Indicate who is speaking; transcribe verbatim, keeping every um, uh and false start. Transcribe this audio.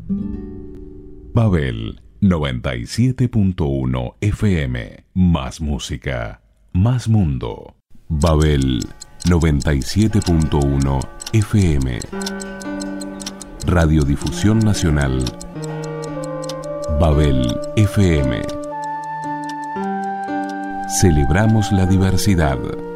Speaker 1: Babel noventa y siete punto uno F M. Más música, más mundo. Babel noventa y siete punto uno F M. Radiodifusión Nacional. Babel F M. Celebramos la diversidad.